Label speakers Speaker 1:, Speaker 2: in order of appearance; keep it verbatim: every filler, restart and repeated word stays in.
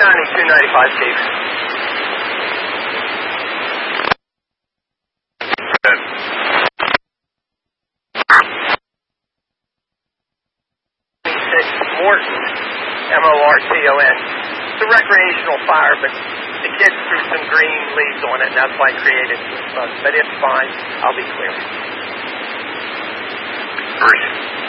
Speaker 1: ninety-two ninety-five, Steve. Morton, M O R T O N. It's a recreational fire, but the kids threw some green leaves on it, and that's why I created some smoke. But it's fine. I'll be clear.
Speaker 2: Great.